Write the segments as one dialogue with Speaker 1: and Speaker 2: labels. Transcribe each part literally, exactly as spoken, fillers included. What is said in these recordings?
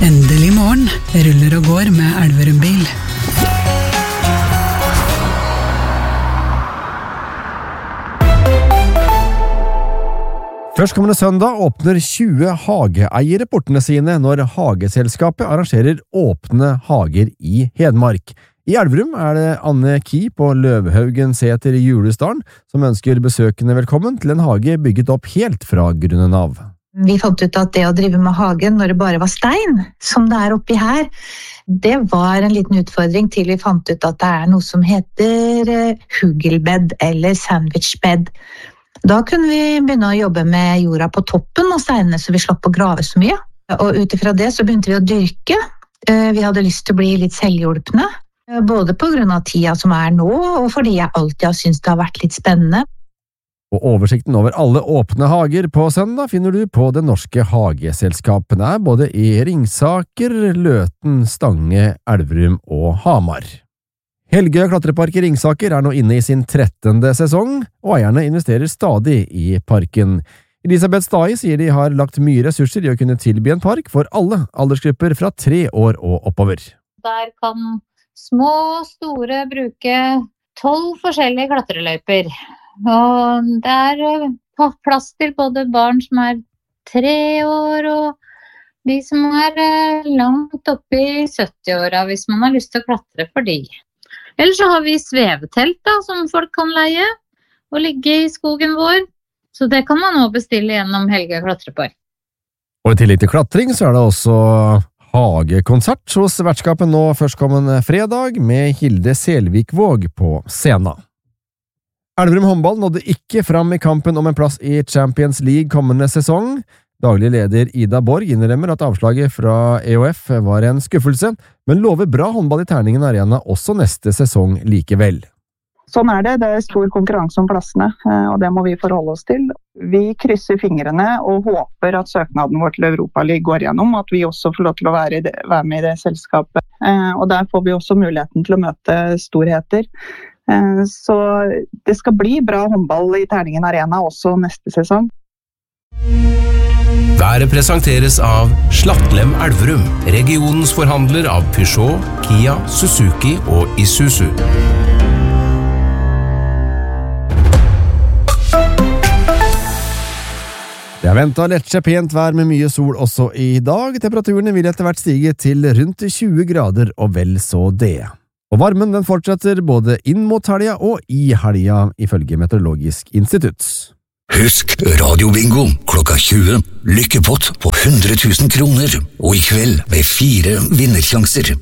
Speaker 1: Endelig morgen, ruller og går med Elverum bil.
Speaker 2: Førstkommende søndag åpner tjue hageeiere portene sine når Hageselskapet arrangerer åpne hager i Hedmark. I Elverum er det Anne Ki på Løvhaugen seter i Julesdalen som ønsker besøkende velkommen til en hage bygget opp helt fra grunnen av.
Speaker 3: Vi fant ut at det å drive med hagen når det bare var stein, som det er oppi her, det var en liten utfordring til vi fant ut at det er noe som heter hugelbed eller sandwichbed. Da kunne vi begynne å jobbe med jorda på toppen av steinene, så vi slapp å grave så mye. Og utifra det så begynte vi å dyrke. Vi hadde lyst til å bli litt selvhjulpne, både på grunn av tida som er nå, og fordi jeg alltid har syntes det har vært litt spennende.
Speaker 2: Og oversikten over alle åpne hager på søndag finner du på Det Norske Hageselskapene, både i Ringsaker, Løten, Stange, Elverum og Hamar. Helgø klatrepark i Ringsaker er nå inne i sin trettende sesong, og eierne investerer stadig i parken. Elisabeth Stai sier de har lagt mye ressurser i å kunne tilby en park for alle aldersgrupper fra tre år og oppover.
Speaker 4: Der kan små og store bruke tolv forskjellige klatreløyper. Og det er plass til både barn som er tre år og de som er langt oppe i sytti-åra hvis man har lyst til å klatre for de. Eller så har vi svevetelt da, som folk kan leie og ligge i skogen vår. Så det kan man også bestille gjennom Helgø klatrepark.
Speaker 2: Og i tillegg til klatring så er det også hagekonsert hos vertskapet nå førstkommende fredag med Hilde Selvik-Våg på scenen. Elverum håndball nådde ikke fram i kampen om en plass i Champions League kommende sesong. Daglig leder Ida Borg innrømmer at avslaget fra E O F var en skuffelse, men lover bra håndball i Terningen Arena også neste sesong likevel.
Speaker 5: Sånn er det, det er stor konkurranse om plassene, og det må vi forholde oss til. Vi krysser fingrene og håper at søknaden vår til Europa League går gjennom, at vi også får lov til å være, det, være med i det selskapet. Og der får vi også muligheten til å møte storheter. Så det skal bli bra håndball i Terningen Arena også neste sesong.
Speaker 6: Været presenteres av Slattlem Elverum, regionens forhandler av Peugeot, Kia, Suzuki og Isuzu.
Speaker 2: Det er ventet lett pent vær med mye sol også i dag. Temperaturene vil etter hvert stige til rundt tjue grader og vel så det. Og varmen den fortsetter både inn mot helga og i helga, ifølge Meteorologisk institutt.
Speaker 7: Husk radiobingo klokka tjue, lykkepott på hundre tusen kroner, og i kveld med fire vinnersjanser.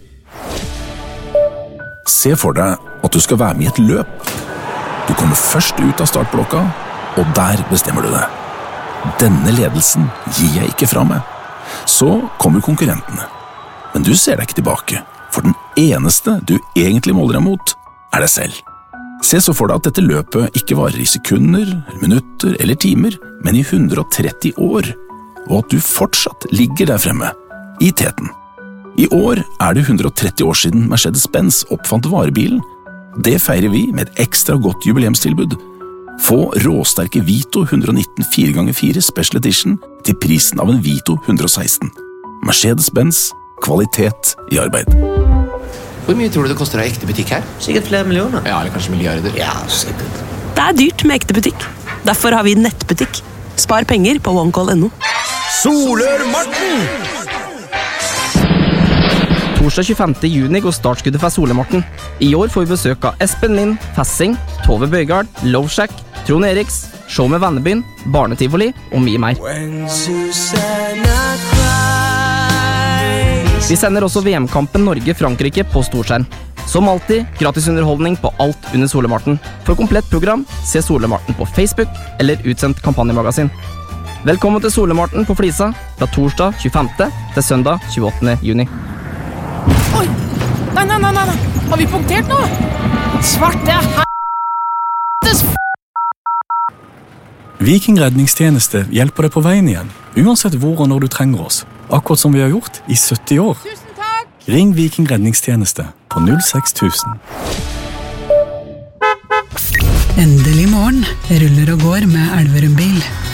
Speaker 8: Se for deg at du skal være med i et løp. Du kommer først ut av startblokka, og der bestemmer du deg. Denne ledelsen gir jeg ikke fra meg. Så kommer konkurrentene. Men du ser deg ikke tilbake. For den eneste du egentlig måler deg mot, er deg selv. Se så for deg at dette løpet ikke varer i sekunder, minutter eller timer, men i hundre og tretti år, og at du fortsatt ligger der fremme, i teten. I år er det hundre og tretti år siden Mercedes-Benz oppfant varebilen. Det feirer vi med et ekstra godt jubileumstilbud. Få råsterke Vito hundre og nitten fire ganger fire Special Edition til prisen av en Vito hundre og seksten. Mercedes-Benz, kvalitet i arbeid.
Speaker 9: Hvor mye tror du det koster å ha ekte butikk her?
Speaker 10: Sikkert flere millioner.
Speaker 9: Ja, eller kanskje milliarder.
Speaker 10: Ja, sikkert.
Speaker 11: Det er dyrt med ekte butikk. Derfor har vi nettbutikk. Spar penger på OneCall punktum no.
Speaker 12: Solør-Marten! Torsdag tjuefemte juni går startskuddet for Solør-Marten. I år får vi besøk av Espen Lind, Fassing, Tove Bøygard, Loveshack, Trond Eriks, Show med Vennebyen, Barnetivoli og mye mer. Vi sender også V M-kampen Norge-Frankrike på storskjerm. Som alltid, gratis underholdning på alt under Solør-Marten. For komplett program, se Solør-Marten på Facebook eller utsendt kampanjemagasin. Velkommen til Solør-Marten på Flisa fra torsdag tjuefemte til søndag tjueåttende juni.
Speaker 13: Oi! Nei, nei, nei, nei! Har vi punktert nå? Svarte helvetes f***!
Speaker 8: Viking redningstjeneste hjelper deg på veien igjen, uansett hvor og når du trenger oss. Akkurat som vi har gjort i sytti år.
Speaker 13: Tusen takk!
Speaker 8: Ring Viking redningstjeneste på null seks tusen.
Speaker 1: Endelig morgen, ruller og går med Elverum bil.